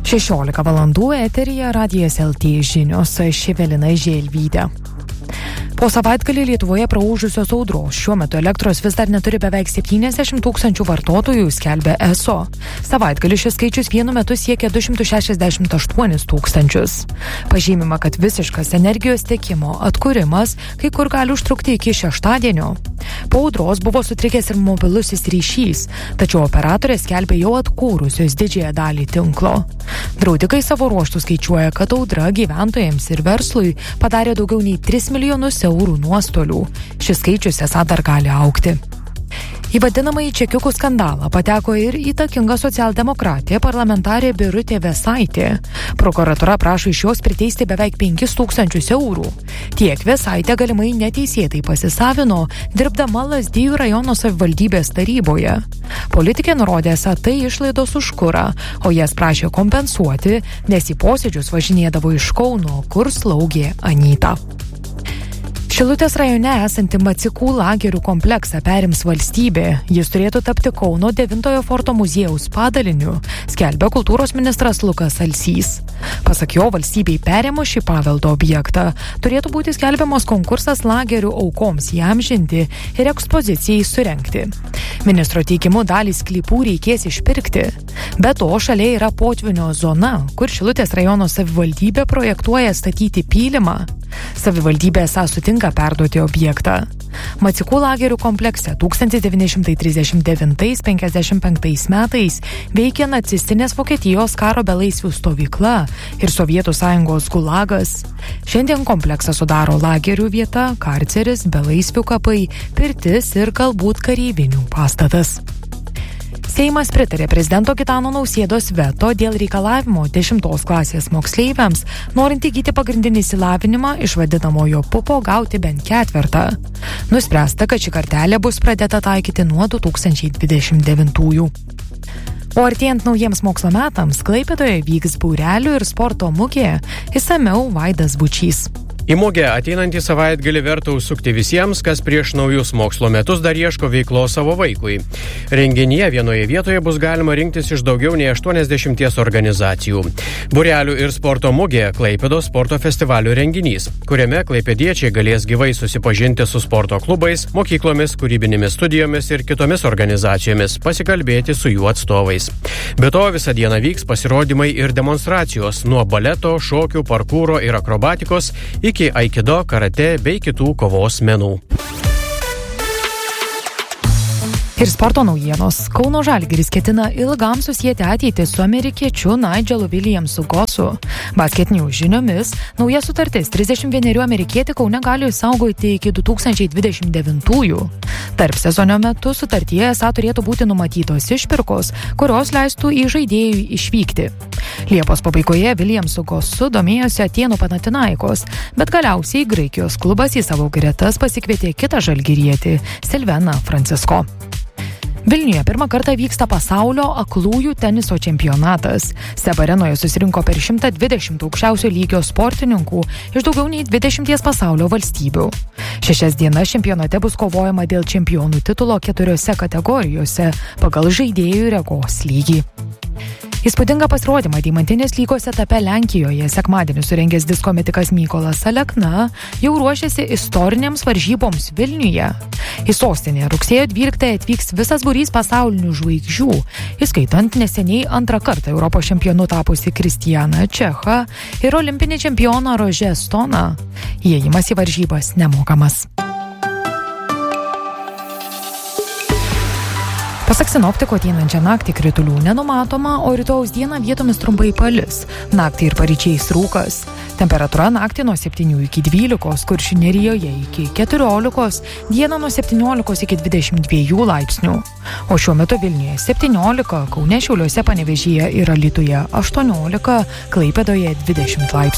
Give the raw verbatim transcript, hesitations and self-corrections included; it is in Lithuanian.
šešiolika valandų eteryje Radijas L T žinios, aš Evelina Želvytė. Po savaitgalį Lietuvoje praūžusios audros šiuo metu elektros vis dar neturi beveik septyniasdešimt tūkstančių vartotojų, skelbia E S O. Savaitgalį šis skaičius vienu metu siekia du šimtus šešiasdešimt aštuonis tūkstančius. Pažymima, kad visiškas energijos tiekimo atkūrimas kai kur gali užtrukti iki šeštadienio. Po audros buvo sutrikęs ir mobilusis ryšys, tačiau operatorės skelbia jau atkūrusios didžiąją dalį tinklo. Draudikai savo ruoštų skaičiuoja, kad audra gyventojams ir verslui padarė daugiau nei tris milijonus eurų nuostolių. Šis skaičius esą dar gali augti. Į vadinamąjį čekiukų skandalą pateko ir įtakinga socialdemokratė parlamentarė Birutė Vėsaitė. Prokuratūra prašo iš jos priteisti beveik penkis tūkstančius eurų. Tiek Vėsaitė galimai neteisėtai pasisavino, dirbdama Lazdijų rajono savivaldybės taryboje. Politikė nurodė, esą tai išlaidos už kurą, o jas prašė kompensuoti, nes į posėdžius važinėdavo iš Kauno, kur slaugė Anyta. Šilutės rajone esantį Macikų lagerių kompleksą perims valstybė. Jis turėtų tapti Kauno devintojo forto muziejaus padaliniu, skelbia kultūros ministras Lukas Alsys. Pasak jo, valstybei perėmus šį paveldo objektą turėtų būti skelbiamas konkursas lagerių aukoms įamžinti ir ekspozicijai surengti. Ministro teigimu dalį sklypų reikės išpirkti. Be to, šalia yra potvynio zona, kur Šilutės rajono savivaldybė projektuoja statyti pylimą. Savivaldybė esą sutinka perduoti objektą. Macikų lagerių komplekse tūkstantis devyni šimtai trisdešimt devintais penkiasdešimt penktais metais veikė nacistinės Vokietijos karo belaisvių stovykla ir Sovietų sąjungos gulagas. Šiandien kompleksą sudaro lagerių vieta, karceris, belaisvių kapai, pirtis ir galbūt kareivinių pastatas. Seimas pritarė prezidento Gitano Nausėdos veto dėl reikalavimo dešimtos klasės moksleiviams, norint įgyti pagrindinį išsilavinimą iš vadinamojo pupo gauti bent ketvertą. Nuspręsta, kad ši kartelė bus pradėta taikyti nuo du tūkstančiai dvidešimt devintųjų. O artėjant naujiems mokslo metams, Klaipėdoje vyks būrelių ir sporto mugė. Išsamiau Vaidas Bučys. Į mugę ateinantį savaitgalį verta užsukti visiems, kas prieš naujus mokslo metus dar ieško veiklos savo vaikui. Renginyje vienoje vietoje bus galima rinktis iš daugiau nei aštuoniasdešimties organizacijų. Būrelių ir sporto mugė Klaipėdos sporto festivalio renginys, kuriame klaipėdiečiai galės gyvai susipažinti su sporto klubais, mokyklomis, kūrybinėmis studijomis ir kitomis organizacijomis, pasikalbėti su jų atstovais. Be to, visą dieną vyks pasirodymai ir demonstracijos nuo baleto, šokių, parkūro ir akrobatikos iki aikido, karate bei kitų kovos menų. Ir sporto naujienos. Kauno Žalgiris ketina ilgam susijęti ateitį su amerikiečiu Nigelu Williamsu Gossu. Basketinių žiniomis, nauja sutartis trisdešimt vienerių amerikietį Kaune gali išsaugoti iki du tūkstančiai dvidešimt devintųjų. Tarp sezono metu sutartyje esą turėtų būti numatytos išpirkos, kurios leistų į žaidėjui išvykti. Liepos pabaigoje Williamsu Gossu domėjosi Atėnų Panathinaikos, bet galiausiai Graikijos klubas į savo gretas pasikvietė kitą žalgirietį – Silveną Francisko. Vilniuje pirmą kartą vyksta pasaulio aklųjų teniso čempionatas. SEB arenoje susirinko per šimtą dvidešimt aukščiausio lygio sportininkų iš daugiau nei dvidešimties pasaulio valstybių. Šešias dienas čempionate bus kovojama dėl čempionų titulo keturiose kategorijose pagal žaidėjų regos lygį. Įspūdingą pasirodymą Deimantinės lygos etape Lenkijoje sekmadienį surengęs diskometikas Mykolas Alekna jau ruošiasi istorinėms varžyboms Vilniuje. Į sostinę rugsėjo dvyliktąją atvyks visas būrys pasaulinių žvaigždžių, įskaitant neseniai antrą kartą Europos čempionu tapusi Kristijaną Čechą ir olimpinį čempioną Rožę Stoną. Įėjimas į varžybas nemokamas. Pasak sinoptikų, ateinančią naktį kritulių nenumatoma, o rytojaus dieną vietomis trumpai palis. Naktį ir paryčiais rūkas. Temperatūra naktį nuo septynių iki dvylikos, Kuršių nerijoje iki keturiolikos, dieną nuo septyniolikos iki dvidešimt dviejų laipsnių. O šiuo metu Vilniuje septyniolika, Kaune, Šiauliuose, Panevėžyje ir Alytuje aštuoniolika, Klaipėdoje dvidešimt laipsnių.